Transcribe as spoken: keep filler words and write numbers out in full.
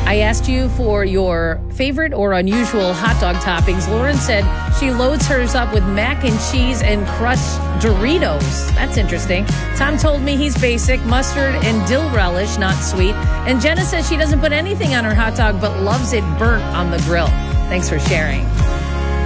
I asked you for your favorite or unusual hot dog toppings. Lauren said she loads hers up with mac and cheese and crushed Doritos. That's interesting. Tom told me he's basic, mustard and dill relish, not sweet. And Jenna says she doesn't put anything on her hot dog but loves it burnt on the grill. Thanks for sharing.